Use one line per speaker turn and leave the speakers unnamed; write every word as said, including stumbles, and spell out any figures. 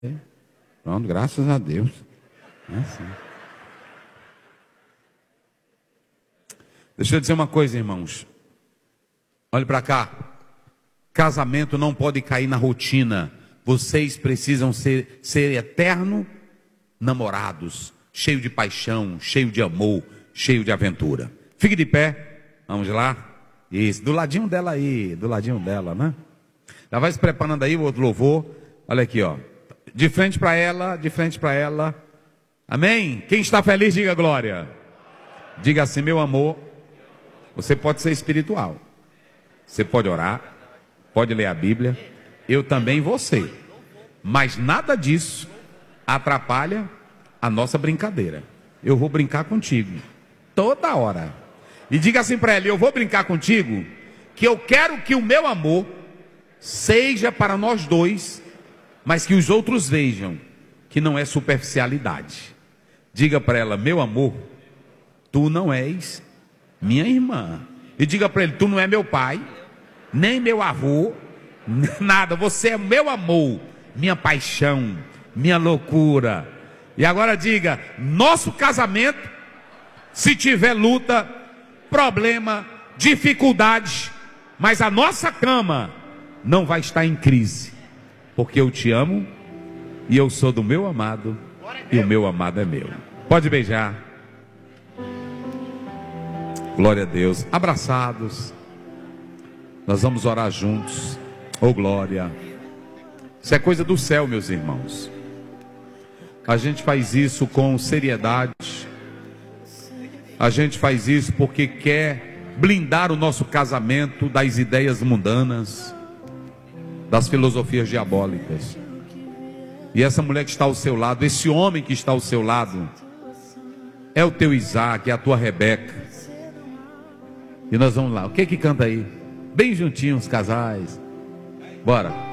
Pronto, graças a Deus. É assim. Deixa eu dizer uma coisa, irmãos. Olhe para cá. Casamento não pode cair na rotina. Vocês precisam ser, ser eterno namorados, cheio de paixão, cheio de amor, cheio de aventura. Fique de pé. Vamos lá. Isso, do ladinho dela aí, do ladinho dela, né? Já vai se preparando aí o outro louvor. Olha aqui, ó. De frente para ela, de frente para ela. Amém? Quem está feliz, diga glória. Diga assim, meu amor. Você pode ser espiritual. Você pode orar, pode ler a Bíblia. Eu também vou ser. Mas nada disso atrapalha a nossa brincadeira. Eu vou brincar contigo toda hora. E diga assim para ela, eu vou brincar contigo, que eu quero que o meu amor seja para nós dois, mas que os outros vejam que não é superficialidade. Diga para ela, meu amor, tu não és minha irmã. E diga para ele, tu não é meu pai, nem meu avô, nada, você é meu amor, minha paixão, minha loucura. E agora diga, nosso casamento, se tiver luta, problema, dificuldade, mas a nossa cama não vai estar em crise, porque eu te amo e eu sou do meu amado e o meu amado é meu. Pode beijar. Glória a Deus. Abraçados. Nós vamos orar juntos. Oh glória. Isso é coisa do céu, meus irmãos. A gente faz isso com seriedade. A gente faz isso porque quer blindar o nosso casamento das ideias mundanas, das filosofias diabólicas. E essa mulher que está ao seu lado, esse homem que está ao seu lado, é o teu Isaac, é a tua Rebeca. E nós vamos lá. O que que canta aí? Bem juntinhos, casais. Bora.